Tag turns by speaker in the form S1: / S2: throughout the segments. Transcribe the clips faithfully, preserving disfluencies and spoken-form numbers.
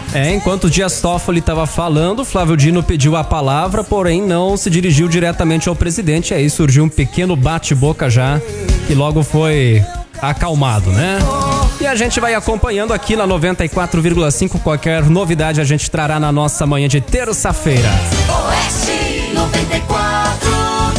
S1: É, enquanto o Dias Toffoli estava falando, Flávio Dino pediu a palavra, porém não se dirigiu diretamente ao presidente. Aí surgiu um pequeno bate-boca já, que logo foi acalmado, né? E a gente vai acompanhando aqui na noventa e quatro vírgula cinco. Qualquer novidade a gente trará na nossa manhã de terça-feira.
S2: Oeste noventa e quatro.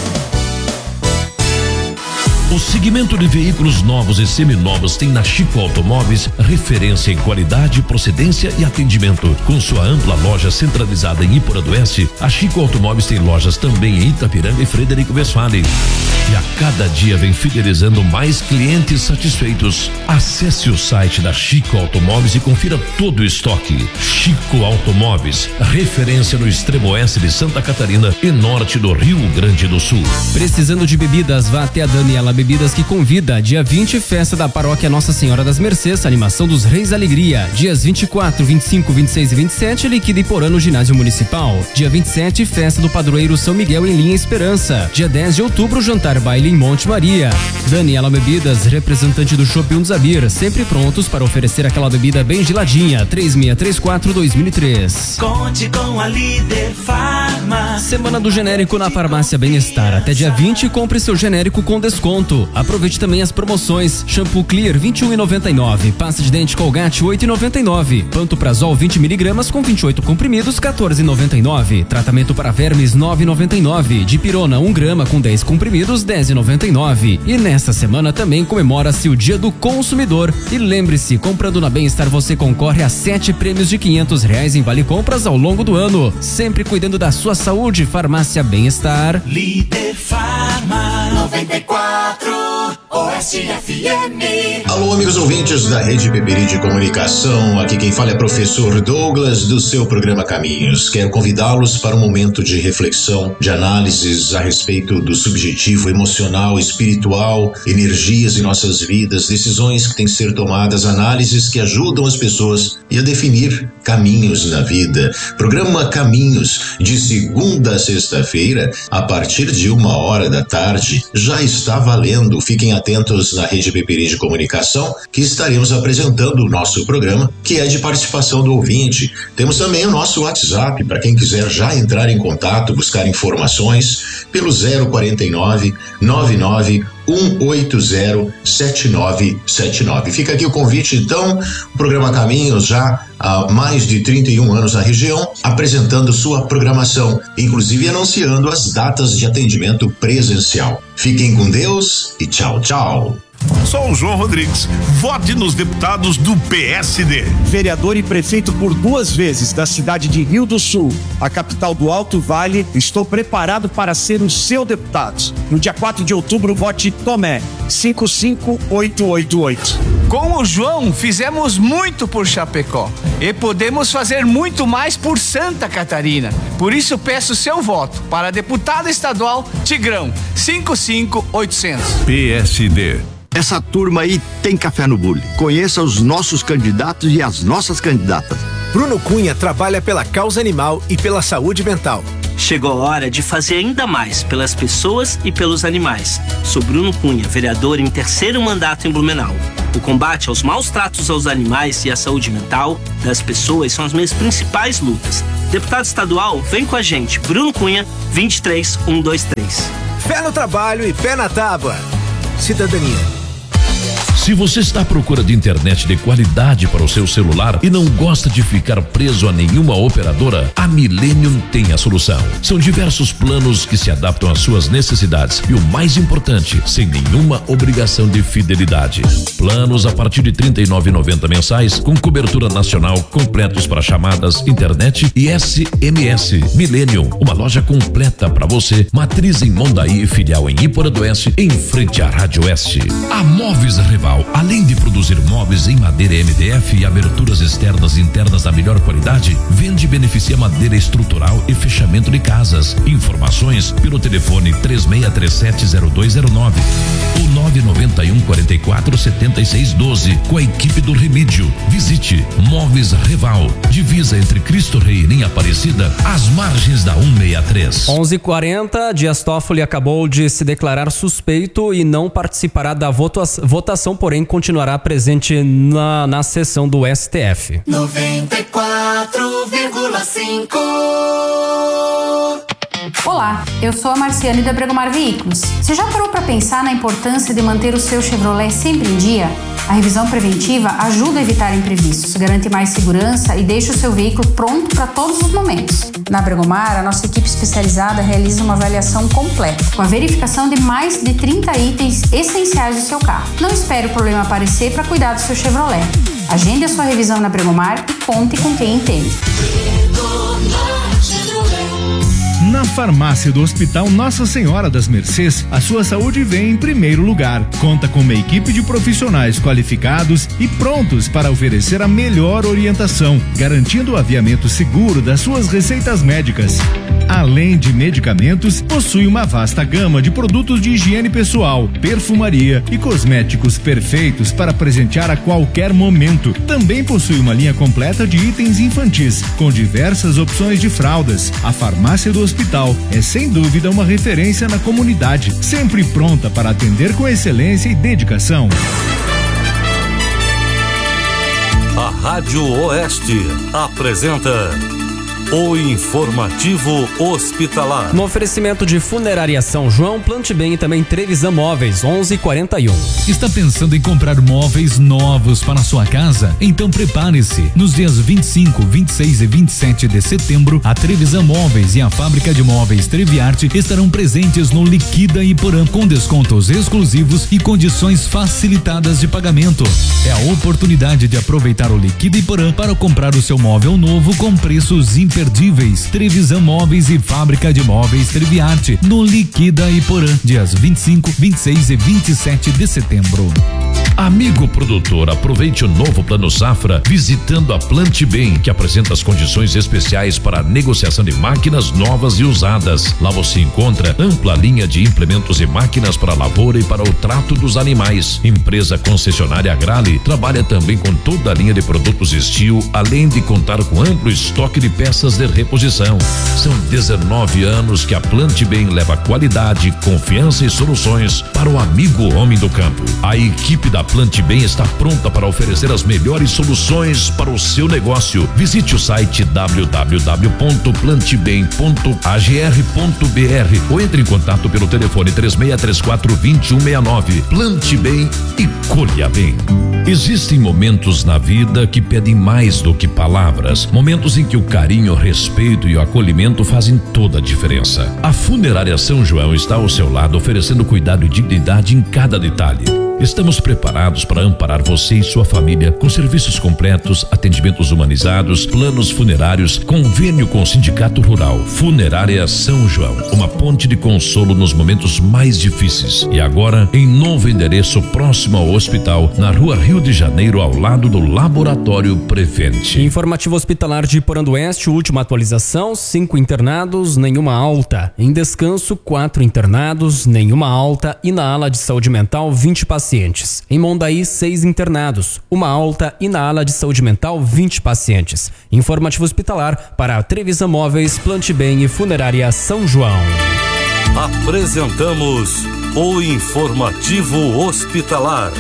S3: O segmento de veículos novos e seminovos tem na Chico Automóveis referência em qualidade, procedência e atendimento. Com sua ampla loja centralizada em Iporanduense, a Chico Automóveis tem lojas também em Itapiranga e Frederico Westphalen. E a cada dia vem fidelizando mais clientes satisfeitos. Acesse o site da Chico Automóveis e confira todo o estoque. Chico Automóveis, referência no extremo oeste de Santa Catarina e norte do Rio Grande do Sul.
S1: Precisando de bebidas, vá até a Daniela Bebidas, que convida. Dia vinte, festa da paróquia Nossa Senhora das Mercês, animação dos Reis Alegria. Dias vinte e quatro, vinte e cinco, vinte e seis e vinte e sete, Liquida Iporã no ginásio municipal. Dia vinte e sete, festa do padroeiro São Miguel em Linha Esperança. Dia dez de outubro, jantar baile em Monte Maria. Daniela Bebidas, representante do Shopping Unzabir, sempre prontos para oferecer aquela bebida bem geladinha. três seis três quatro, dois mil e três.
S2: Conte com a Líder Farma.
S1: Semana do genérico na Farmácia Bem-Estar. Até dia vinte, compre seu genérico com desconto. Aproveite também as promoções. Shampoo Clear vinte e um reais e noventa e nove centavos, pasta de dente Colgate oito reais e noventa e nove centavos, Pantoprazol vinte miligramas com vinte e oito comprimidos quatorze reais e noventa e nove centavos, tratamento para vermes nove reais e noventa e nove centavos, Dipirona um grama com dez comprimidos dez reais e noventa e nove centavos. E nesta semana também comemora-se o Dia do Consumidor. E lembre-se, comprando na Bem-Estar você concorre a sete prêmios de quinhentos reais em vale compras ao longo do ano. Sempre cuidando da sua saúde. Farmácia Bem-Estar.
S2: Líder Farma noventa e quatro. Oeste F M.
S4: Alô, amigos ouvintes da Rede Peperi de Comunicação. Aqui quem fala é professor Douglas, do seu programa Caminhos. Quero convidá-los para um momento de reflexão, de análises a respeito do subjetivo, emocional, espiritual, energias em nossas vidas, decisões que têm que ser tomadas, análises que ajudam as pessoas e a definir caminhos na vida. Programa Caminhos, de segunda a sexta-feira, a partir de uma hora da tarde, já está valendo. Fiquem atentos na Rede Peperi de Comunicação, que estaremos apresentando o nosso programa, que é de participação do ouvinte. Temos também o nosso WhatsApp, para quem quiser já entrar em contato, buscar informações, pelo zero quarenta e nove, nove nove um oito zero, sete nove sete nove. Fica aqui o convite, então, o programa Caminhos já há mais de trinta e um anos na região, apresentando sua programação, inclusive anunciando as datas de atendimento presencial. Fiquem com Deus e tchau, tchau.
S5: Sou o João Rodrigues. Vote nos deputados do P S D.
S6: Vereador e prefeito por duas vezes da cidade de Rio do Sul, a capital do Alto Vale, estou preparado para ser o seu deputado. No dia quatro de outubro, vote Tomé, cinco cinco oito oito oito.
S7: Com o João, fizemos muito por Chapecó e podemos fazer muito mais por Santa Catarina. Por isso, peço seu voto para deputado estadual Tigrão, cinco cinco oito zero zero.
S5: P S D.
S8: Essa turma aí tem café no bule. Conheça os nossos candidatos e as nossas candidatas.
S9: Bruno Cunha trabalha pela causa animal e pela saúde mental.
S10: Chegou a hora de fazer ainda mais pelas pessoas e pelos animais. Sou Bruno Cunha, vereador em terceiro mandato em Blumenau. O combate aos maus tratos aos animais e a saúde mental das pessoas são as minhas principais lutas. Deputado estadual, vem com a gente. Bruno Cunha, vinte e três mil cento e vinte e três.
S9: Fé no trabalho e pé na tábua. Cidadania.
S3: Se você está à procura de internet de qualidade para o seu celular e não gosta de ficar preso a nenhuma operadora, a Millennium tem a solução. São diversos planos que se adaptam às suas necessidades e o mais importante, sem nenhuma obrigação de fidelidade. Planos a partir de trinta e nove reais e noventa centavos mensais, com cobertura nacional, completos para chamadas, internet e S M S. Millennium, uma loja completa para você, matriz em Mondaí e filial em Iporanduense, em frente à Rádio Oeste. A Móveis Rival, além de produzir móveis em madeira M D F e aberturas externas e internas da melhor qualidade, vende e beneficia madeira estrutural e fechamento de casas. Informações pelo telefone três seis três sete zero dois zero nove ou nove nove um quatro quatro sete seis um dois, com a equipe do Remídio. Visite Móveis Rival, divisa entre Cristo Rei e Linha Aparecida, às margens da cento e sessenta e três.
S1: onze e quarenta, Dias Toffoli acabou de se declarar suspeito e não participará da votação população, porém, continuará presente na, na sessão do S T F.
S2: noventa e quatro vírgula cinco.
S11: Olá, eu sou a Marciane da Bregomar Veículos. Você já parou para pensar na importância de manter o seu Chevrolet sempre em dia? A revisão preventiva ajuda a evitar imprevistos, garante mais segurança e deixa o seu veículo pronto para todos os momentos. Na Bregomar, a nossa equipe especializada realiza uma avaliação completa, com a verificação de mais de trinta itens essenciais do seu carro. Não espere o problema aparecer para cuidar do seu Chevrolet. Agende a sua revisão na Bregomar e conte com quem entende.
S12: Na farmácia do Hospital Nossa Senhora das Mercês, a sua saúde vem em primeiro lugar. Conta com uma equipe de profissionais qualificados e prontos para oferecer a melhor orientação, garantindo o aviamento seguro das suas receitas médicas. Além de medicamentos, possui uma vasta gama de produtos de higiene pessoal, perfumaria e cosméticos perfeitos para presentear a qualquer momento. Também possui uma linha completa de itens infantis, com diversas opções de fraldas. A farmácia do Hospital é sem dúvida uma referência na comunidade, sempre pronta para atender com excelência e dedicação.
S13: A Rádio Oeste apresenta o Informativo Hospitalar.
S1: No oferecimento de Funerária São João, Plante Bem e também Trevisan Móveis, onze e quarenta e um.
S14: Está pensando em comprar móveis novos para sua casa? Então prepare-se. Nos dias vinte e cinco, vinte e seis e vinte e sete de setembro, a Trevisan Móveis e a Fábrica de Móveis Treviarte estarão presentes no Liquida Iporã, com descontos exclusivos e condições facilitadas de pagamento. É a oportunidade de aproveitar o Liquida Iporã para comprar o seu móvel novo com preços imperdíveis. Imperdíveis. Trevisan Móveis e Fábrica de Móveis Treviarte, no Liquida Iporã, dias vinte e cinco, vinte e seis e vinte e sete de setembro.
S3: Amigo produtor, aproveite o novo Plano Safra visitando a Plante Bem, que apresenta as condições especiais para a negociação de máquinas novas e usadas. Lá você encontra ampla linha de implementos e máquinas para a lavoura e para o trato dos animais. Empresa concessionária Agrale trabalha também com toda a linha de produtos Steel, além de contar com amplo estoque de peças de reposição. São dezenove anos que a Plante Bem leva qualidade, confiança e soluções para o amigo homem do campo. A equipe da Plante Bem está pronta para oferecer as melhores soluções para o seu negócio. Visite o site w w w ponto plante bem ponto a g r ponto b r ou entre em contato pelo telefone três seis três quatro, dois um seis nove. Plante Bem e colha bem. Existem momentos na vida que pedem mais do que palavras, momentos em que o carinho, o respeito e o acolhimento fazem toda a diferença. A Funerária São João está ao seu lado, oferecendo cuidado e dignidade em cada detalhe. Estamos preparados para amparar você e sua família com serviços completos, atendimentos humanizados, planos funerários, convênio com o Sindicato Rural. Funerária São João, uma ponte de consolo nos momentos mais difíceis. E agora, em novo endereço próximo ao hospital, na Rua Rio de Janeiro, ao lado do Laboratório Prevente.
S1: Informativo Hospitalar de Iporã do Oeste, última atualização: cinco internados, nenhuma alta. Em descanso, quatro internados, nenhuma alta. E na ala de saúde mental, vinte pacientes. Em Mondaí, seis internados, uma alta, e na ala de saúde mental, vinte pacientes. Informativo Hospitalar para a Trevisan Móveis, Plante Bem e Funerária São João.
S13: Apresentamos o Informativo Hospitalar.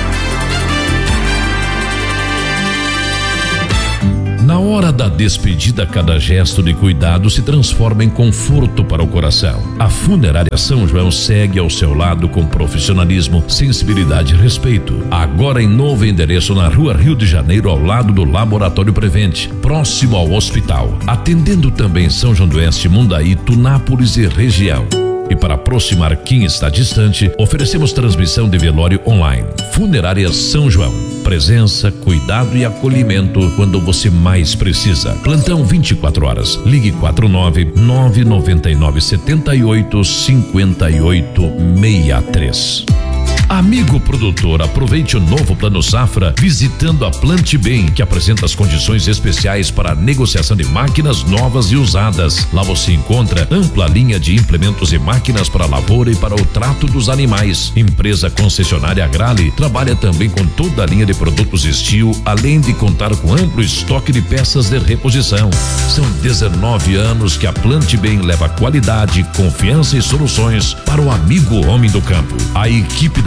S3: Na hora da despedida, cada gesto de cuidado se transforma em conforto para o coração. A Funerária São João segue ao seu lado com profissionalismo, sensibilidade e respeito. Agora em novo endereço na Rua Rio de Janeiro, ao lado do Laboratório Prevente, próximo ao hospital. Atendendo também São João do Oeste, Mundaí, Tunápolis e região. E para aproximar quem está distante, oferecemos transmissão de velório online. Funerária São João. Presença, cuidado e acolhimento quando você mais precisa. Plantão vinte e quatro horas. Ligue quatro nove nove nove nove sete oito cinco oito seis três. Amigo produtor, aproveite o novo Plano Safra visitando a Plante Bem, que apresenta as condições especiais para a negociação de máquinas novas e usadas. Lá você encontra ampla linha de implementos e máquinas para a lavoura e para o trato dos animais. Empresa concessionária Agrale trabalha também com toda a linha de produtos Steel, além de contar com amplo estoque de peças de reposição. São dezenove anos que a Plante Bem leva qualidade, confiança e soluções para o amigo homem do campo. A equipe da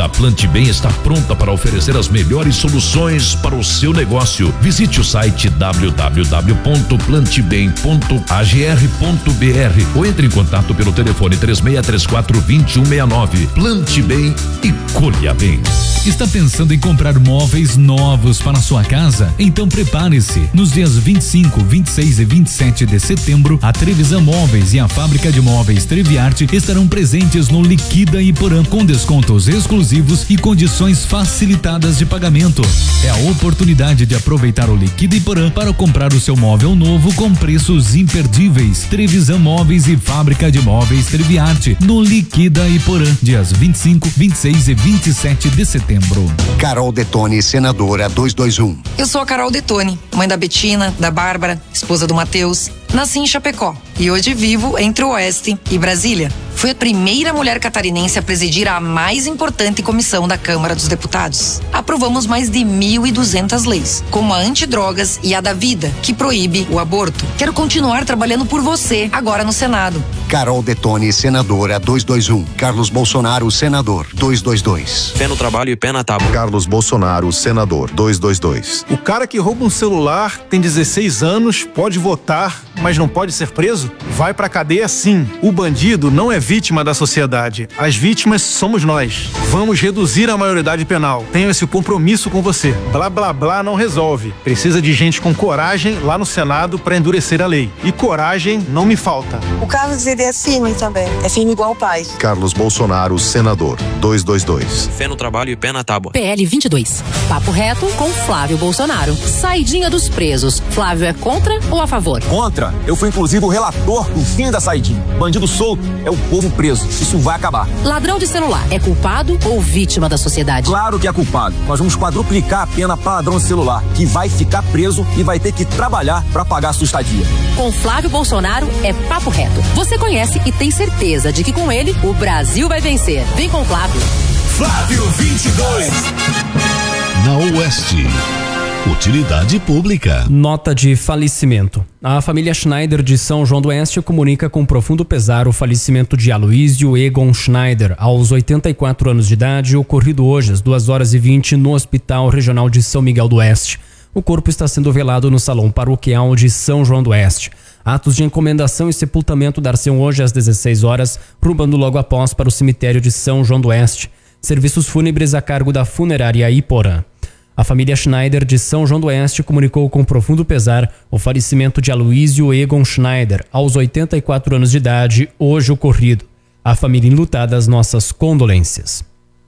S3: Plante Bem está pronta para oferecer as melhores soluções para o seu negócio. Visite o site w w w ponto plante bem ponto a g r ponto b r ou entre em contato pelo telefone três seis três quatro, dois um seis nove. Plante Bem e colha bem.
S14: Está pensando em comprar móveis novos para sua casa? Então prepare-se. Nos dias vinte e cinco, vinte e seis e vinte e sete de setembro, a Trevisan Móveis e a Fábrica de Móveis Treviarte estarão presentes no Liquida Iporã com descontos exclusivos e condições facilitadas de pagamento. É a oportunidade de aproveitar o Liquida Iporã para comprar o seu móvel novo com preços imperdíveis. Trevisan Móveis e Fábrica de Móveis Treviarte no Liquida Iporã, dias vinte e cinco, vinte e seis e vinte e sete de setembro.
S15: Carol Detone, senadora duzentos e vinte e um.
S16: Eu sou a Carol Detone, mãe da Betina, da Bárbara, esposa do Matheus. Nasci em Chapecó e hoje vivo entre o Oeste e Brasília. Fui a primeira mulher catarinense a presidir a mais importante comissão da Câmara dos Deputados. Aprovamos mais de mil e duzentas leis, como a antidrogas e a da vida, que proíbe o aborto. Quero continuar trabalhando por você, agora no Senado.
S15: Carol Detone, senadora duzentos e vinte e um. Carlos Bolsonaro, senador duzentos e vinte e dois.
S17: Pé no trabalho e pé na tábua.
S18: Carlos Bolsonaro, senador duzentos e vinte e dois.
S19: O cara que rouba um celular tem dezesseis anos, pode votar, mas não pode ser preso? Vai pra cadeia sim. O bandido não é vítima da sociedade. As vítimas somos nós. Vamos reduzir a maioridade penal. Tenho esse compromisso com você. Blá blá blá não resolve. Precisa de gente com coragem lá no Senado pra endurecer a lei. E coragem não me falta.
S20: O Carlos, ele é firme também. É firme igual o pai.
S18: Carlos Bolsonaro, senador duzentos e vinte e dois.
S17: Fé no trabalho e pé na tábua.
S21: P L vinte e dois. Papo reto com Flávio Bolsonaro. Saidinha dos presos. Flávio é contra ou a favor?
S22: Contra. Eu fui inclusive o relator do fim da saidinha. Bandido solto é o povo preso. Isso vai acabar.
S21: Ladrão de celular é culpado ou vítima da sociedade?
S22: Claro que é culpado. Nós vamos quadruplicar a pena para ladrão de celular, que vai ficar preso e vai ter que trabalhar para pagar a sua estadia.
S21: Com Flávio Bolsonaro é papo reto. Você conhece e tem certeza de que com ele o Brasil vai vencer. Vem com Flávio.
S2: Flávio vinte e dois.
S13: Na Oeste. Utilidade pública.
S1: Nota de falecimento. A família Schneider de São João do Oeste comunica com profundo pesar o falecimento de Aloysio Egon Schneider, aos oitenta e quatro anos de idade, ocorrido hoje às duas horas e vinte no Hospital Regional de São Miguel do Oeste. O corpo está sendo velado no Salão Paroquial de São João do Oeste. Atos de encomendação e sepultamento dar-se-ão hoje às dezesseis horas, rumando logo após para o cemitério de São João do Oeste. Serviços fúnebres a cargo da Funerária Iporã. A família Schneider de São João do Oeste comunicou com profundo pesar o falecimento de Aloysio Egon Schneider, aos oitenta e quatro anos de idade, hoje ocorrido. A família enlutada, as nossas condolências.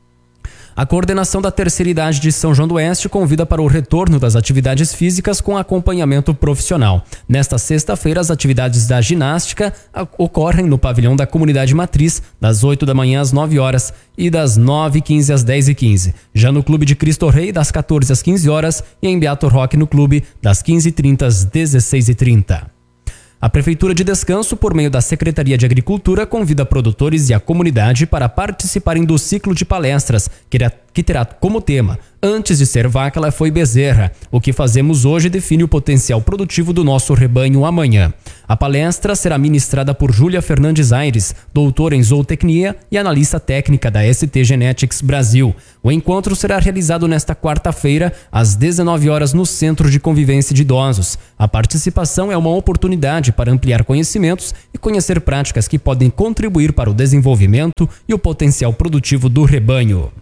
S1: A coordenação da terceira idade de São João do Oeste convida para o retorno das atividades físicas com acompanhamento profissional. Nesta sexta-feira, as atividades da ginástica ocorrem no pavilhão da comunidade matriz, das oito da manhã às nove horas e das nove e quinze às dez e quinze. Já no Clube de Cristo Rei, das quatorze às quinze horas e em Beato Roque no Clube, das quinze e trinta às dezesseis e trinta. A Prefeitura de Descanso, por meio da Secretaria de Agricultura, convida produtores e a comunidade para participarem do ciclo de palestras, que terá como tema Antes de ser vaca, ela foi bezerra. O que fazemos hoje define o potencial produtivo do nosso rebanho amanhã. A palestra será ministrada por Júlia Fernandes Aires, doutora em zootecnia e analista técnica da S T Genetics Brasil. O encontro será realizado nesta quarta-feira, às dezenove horas, no Centro de Convivência de Idosos. A participação é uma oportunidade para ampliar conhecimentos e conhecer práticas que podem contribuir para o desenvolvimento e o potencial produtivo do rebanho.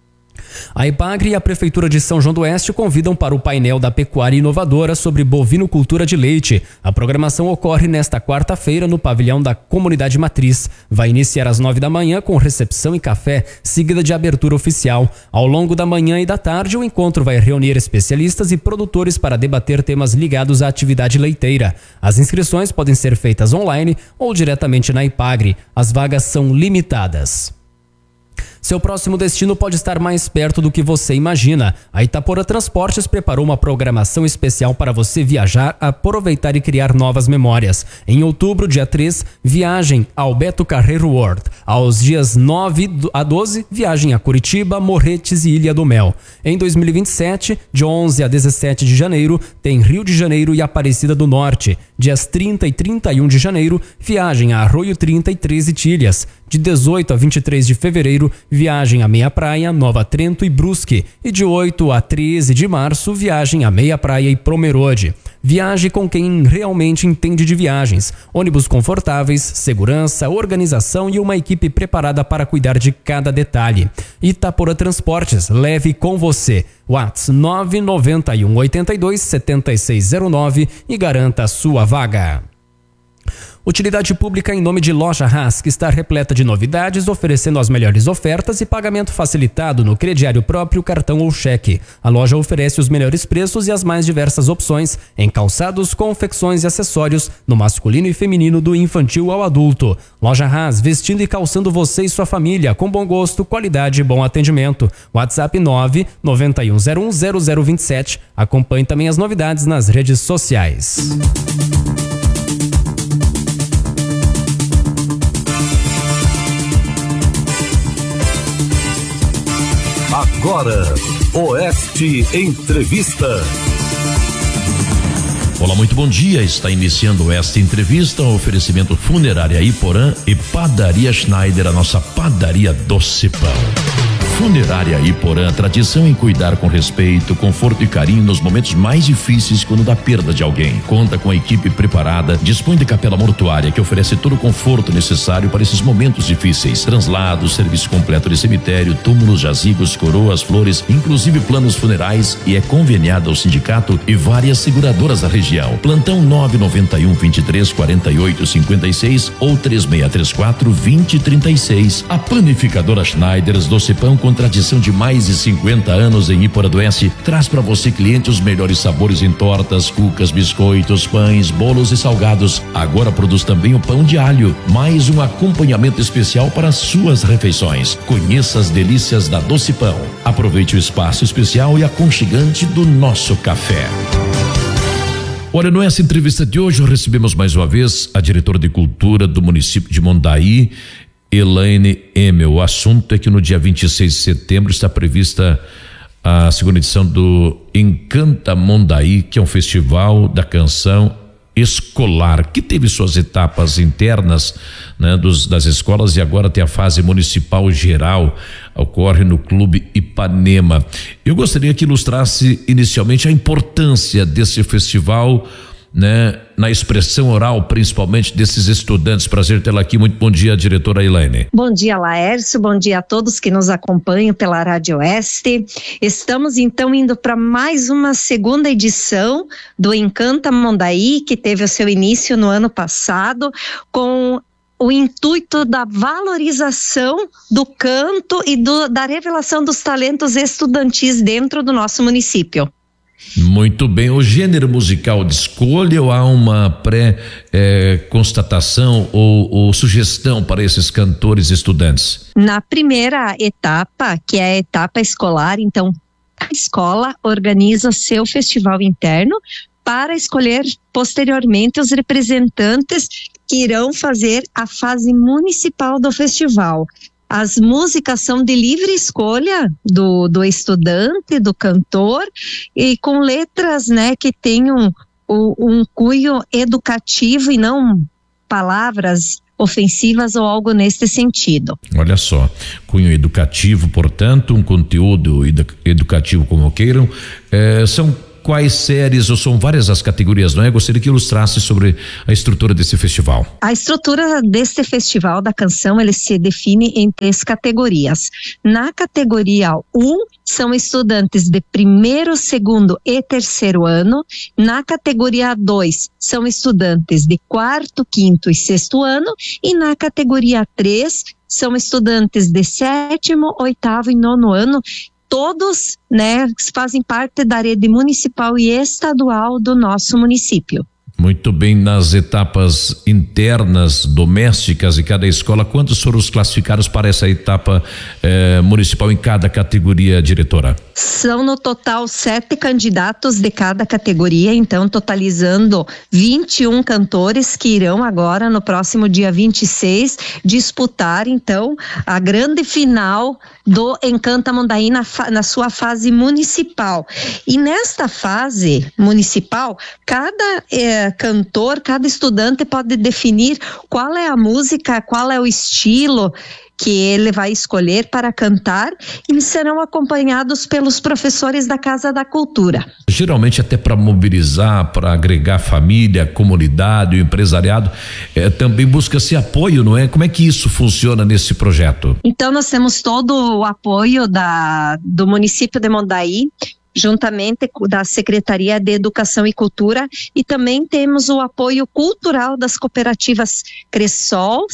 S1: A Epagre e a Prefeitura de São João do Oeste convidam para o painel da Pecuária Inovadora sobre bovinocultura de leite. A programação ocorre nesta quarta-feira no pavilhão da Comunidade Matriz. Vai iniciar às nove da manhã com recepção e café, seguida de abertura oficial. Ao longo da manhã e da tarde, o encontro vai reunir especialistas e produtores para debater temas ligados à atividade leiteira. As inscrições podem ser feitas online ou diretamente na Epagre. As vagas são limitadas. Seu próximo destino pode estar mais perto do que você imagina. A Itaporã Transportes preparou uma programação especial para você viajar, aproveitar e criar novas memórias. Em outubro, dia três, viagem ao Beto Carreiro World. Aos dias nove a doze, viagem a Curitiba, Morretes e Ilha do Mel. Em dois mil e vinte e sete, de onze a dezessete de janeiro, tem Rio de Janeiro e Aparecida do Norte. Dias trinta e trinta e um de janeiro, viagem a Arroio trinta e três e Tilhas. De dezoito a vinte e três de fevereiro, viagem a Meia Praia, Nova Trento e Brusque. E de oito a treze de março, viagem a Meia Praia e Pomerode. Viaje com quem realmente entende de viagens. Ônibus confortáveis, segurança, organização e uma equipe preparada para cuidar de cada detalhe. Itaporã Transportes, leve com você. WhatsApp nove nove um oito dois sete seis zero nove e garanta a sua vaga. Utilidade pública em nome de Loja Haas, que está repleta de novidades, oferecendo as melhores ofertas e pagamento facilitado no crediário próprio, cartão ou cheque. A loja oferece os melhores preços e as mais diversas opções em calçados, confecções e acessórios, no masculino e feminino, do infantil ao adulto. Loja Haas, vestindo e calçando você e sua família, com bom gosto, qualidade e bom atendimento. WhatsApp nove nove um zero um zero zero dois sete. Acompanhe também as novidades nas redes sociais.
S13: Agora, Oeste Entrevista.
S3: Olá, muito bom dia. Está iniciando esta entrevista, o oferecimento Funerária Iporã e Padaria Schneider, a nossa padaria doce pão. Funerária Iporã, tradição em cuidar com respeito, conforto e carinho nos momentos mais difíceis quando da perda de alguém. Conta com a equipe preparada, dispõe de capela mortuária que oferece todo o conforto necessário para esses momentos difíceis. Translados, serviço completo de cemitério, túmulos, jazigos, coroas, flores, inclusive planos funerais, e é conveniada ao sindicato e várias seguradoras da região. Plantão nove nove um, vinte e três, quarenta e oito, cinquenta e seis ou três seis três quatro, vinte, trinta e seis. A Panificadora Schneiders Doce Pão, com tradição de mais de cinquenta anos em Iporã do Oeste, traz para você, cliente, os melhores sabores em tortas, cucas, biscoitos, pães, bolos e salgados. Agora produz também o pão de alho, mais um acompanhamento especial para as suas refeições. Conheça as delícias da Doce Pão. Aproveite o espaço especial e aconchegante do nosso café. Olha, nessa entrevista de hoje recebemos mais uma vez a diretora de cultura do município de Mondaí, Elaine Emel. O assunto é que no dia vinte e seis de setembro está prevista a segunda edição do Encanta Mondaí, que é um festival da canção escolar, que teve suas etapas internas, né, dos, das escolas, e agora tem a fase municipal geral, ocorre no Clube Ipanema. Eu gostaria que ilustrasse inicialmente a importância desse festival, né, na expressão oral, principalmente desses estudantes. Prazer tê-la aqui. Muito bom dia, diretora Elaine.
S4: Bom dia, Laércio. Bom dia a todos que nos acompanham pela Rádio Oeste. Estamos então indo para mais uma segunda edição do Encanta Mondaí, que teve o seu início no ano passado, com o intuito da valorização do canto e do, da revelação dos talentos estudantis dentro do nosso município.
S3: Muito bem. O gênero musical de escolha, ou há uma pré-constatação eh, ou, ou sugestão para esses cantores estudantes?
S4: Na primeira etapa, que é a etapa escolar, então a escola organiza seu festival interno para escolher posteriormente os representantes que irão fazer a fase municipal do festival. As músicas são de livre escolha do, do estudante, do cantor, e com letras, né, que tenham um, um cunho educativo e não palavras ofensivas ou algo nesse sentido.
S3: Olha só, cunho educativo, portanto, um conteúdo edu- educativo como queiram. É, são quais séries, ou são várias as categorias, não é? Eu gostaria que ilustrasse sobre a estrutura desse festival.
S4: A estrutura deste festival da canção, ele se define em três categorias. Na categoria um, são estudantes de primeiro, segundo e terceiro ano. Na categoria dois, são estudantes de quarto, quinto e sexto ano. E na categoria três, são estudantes de sétimo, oitavo e nono ano. Todos, né, fazem parte da rede municipal e estadual do nosso município.
S3: Muito bem. Nas etapas internas, domésticas de cada escola, quantos foram os classificados para essa etapa eh, municipal em cada categoria, diretora?
S4: São no total sete candidatos de cada categoria, então totalizando vinte e um cantores que irão agora no próximo dia vinte e seis disputar então a grande final do Encanta Mondaí na, na sua fase municipal. E nesta fase municipal, cada eh, uh, cantor, cada estudante pode definir qual é a música, qual é o estilo que ele vai escolher para cantar e serão acompanhados pelos professores da Casa da Cultura.
S3: Geralmente até para mobilizar, para agregar família, comunidade, o empresariado, é, também busca-se apoio, não é? Como é que isso funciona nesse projeto?
S4: Então nós temos todo o apoio da, do município de Mondaí, juntamente da Secretaria de Educação e Cultura, e também temos o apoio cultural das cooperativas Cressol,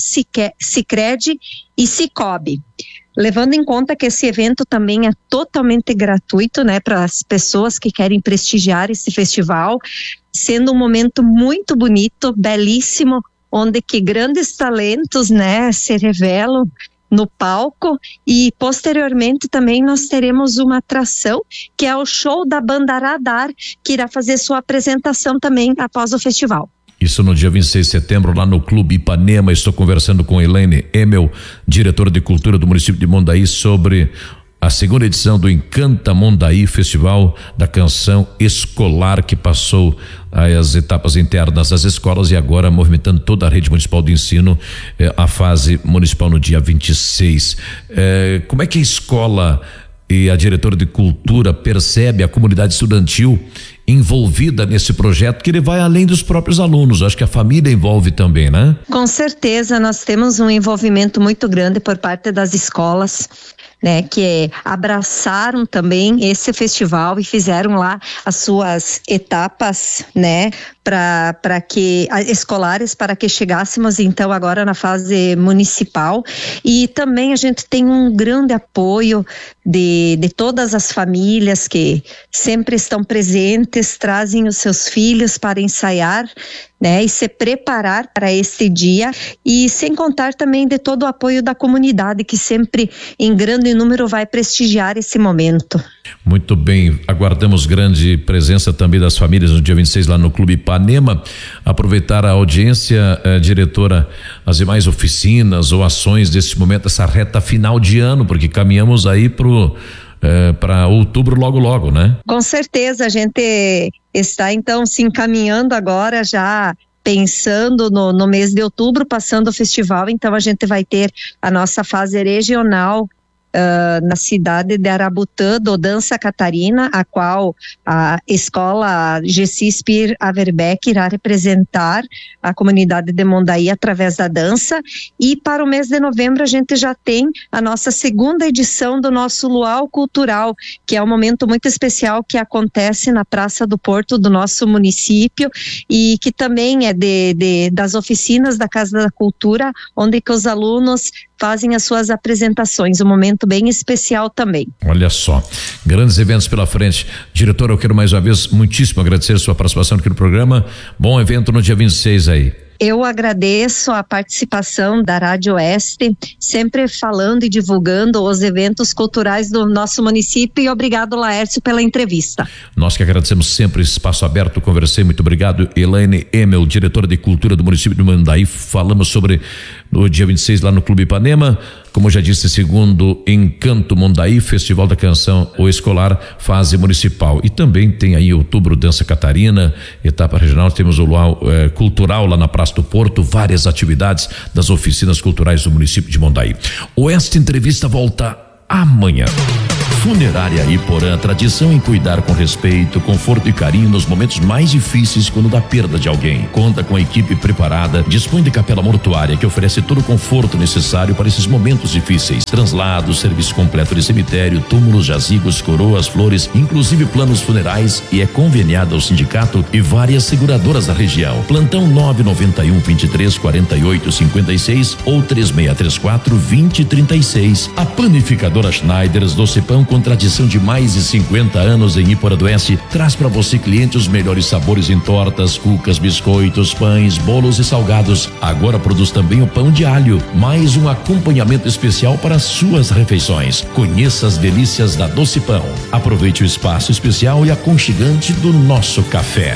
S4: Sicredi e Cicobi. Levando em conta que esse evento também é totalmente gratuito, né, para as pessoas que querem prestigiar esse festival, sendo um momento muito bonito, belíssimo, onde que grandes talentos, né, se revelam no palco, e posteriormente também nós teremos uma atração que é o show da banda Radar, que irá fazer sua apresentação também após o festival.
S3: Isso no dia vinte e seis de setembro, lá no Clube Ipanema. Estou conversando com Elaine Emel, diretora de cultura do município de Mondaí, sobre a segunda edição do Encanta Mondaí, Festival da Canção Escolar, que passou as etapas internas das escolas e agora movimentando toda a rede municipal de ensino, eh, a fase municipal no dia vinte e seis. Eh, como é que a escola e a diretora de cultura percebe a comunidade estudantil envolvida nesse projeto, que ele vai além dos próprios alunos? Acho que a família envolve também, né?
S4: Com certeza, nós temos um envolvimento muito grande por parte das escolas, né, que abraçaram também esse festival e fizeram lá as suas etapas, né, para para que escolares, para que chegássemos então agora na fase municipal. E também a gente tem um grande apoio de, de todas as famílias que sempre estão presentes, trazem os seus filhos para ensaiar, né, e se preparar para esse dia, e sem contar também de todo o apoio da comunidade, que sempre em grande número vai prestigiar esse momento.
S3: Muito bem, aguardamos grande presença também das famílias no dia vinte e seis lá no Clube Ipanema. Aproveitar a audiência, eh, diretora, as demais oficinas ou ações desse momento, essa reta final de ano, porque caminhamos aí pro É, para outubro logo logo, né?
S4: Com certeza, a gente está então se encaminhando agora, já pensando no, no mês de outubro, passando o festival. Então a gente vai ter a nossa fase regional Uh, na cidade de Arabutã, do Dança Catarina, a qual a escola G C I S P Averbeck irá representar a comunidade de Mondaí através da dança. E para o mês de novembro a gente já tem a nossa segunda edição do nosso Luau Cultural, que é um momento muito especial que acontece na Praça do Porto do nosso município, e que também é de, de, das oficinas da Casa da Cultura, onde que os alunos fazem as suas apresentações, um momento bem especial também.
S3: Olha só, grandes eventos pela frente. Diretora, eu quero mais uma vez muitíssimo agradecer a sua participação aqui no programa. Bom evento no dia vinte e seis aí.
S4: Eu agradeço a participação da Rádio Oeste, sempre falando e divulgando os eventos culturais do nosso município, e obrigado, Laércio, pela entrevista.
S3: Nós que agradecemos sempre espaço aberto, conversei, muito obrigado. Elaine Emel, diretora de cultura do município de Mondaí, falamos sobre no dia vinte e seis lá no Clube Ipanema, como já disse, segundo Encanto Mondaí, Festival da Canção ou Escolar, fase municipal. E também tem aí outubro Dança Catarina, etapa regional, temos o luau eh, cultural lá na Praça do Porto, várias atividades das oficinas culturais do município de Mondaí. Oeste Entrevista volta amanhã. Funerária Iporã, tradição em cuidar com respeito, conforto e carinho nos momentos mais difíceis quando da perda de alguém. Conta com a equipe preparada, dispõe de capela mortuária que oferece todo o conforto necessário para esses momentos difíceis. Translados, serviço completo de cemitério, túmulos, jazigos, coroas, flores, inclusive planos funerais, e é conveniada ao sindicato e várias seguradoras da região. Plantão nove nove um, vinte e três, quarenta e oito, cinquenta e seis ou três seis três quatro, vinte, trinta e seis. A panificadora Schneiders Doce Pão, com tradição de mais de cinquenta anos em Iporã do Oeste, traz para você, cliente, os melhores sabores em tortas, cucas, biscoitos, pães, bolos e salgados. Agora produz também o pão de alho, mais um acompanhamento especial para suas refeições. Conheça as delícias da Doce Pão. Aproveite o espaço especial e aconchegante do nosso café.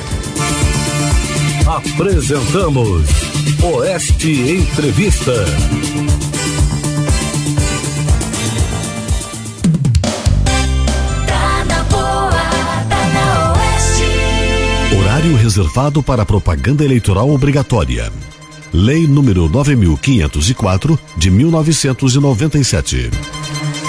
S13: Apresentamos Oeste Entrevista.
S6: Horário reservado para propaganda eleitoral obrigatória. Lei número nove mil quinhentos e quatro, de mil novecentos e noventa e sete.